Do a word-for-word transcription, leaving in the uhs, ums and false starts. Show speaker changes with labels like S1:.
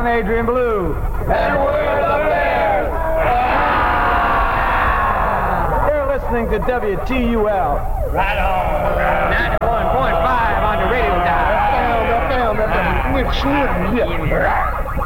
S1: I'm Adrian Blue.
S2: And we're the Bears.
S1: You're listening to W T U L.
S2: Right on.
S1: ninety-one point five on your radio dial.
S2: F M, F M, F M. We're shooting.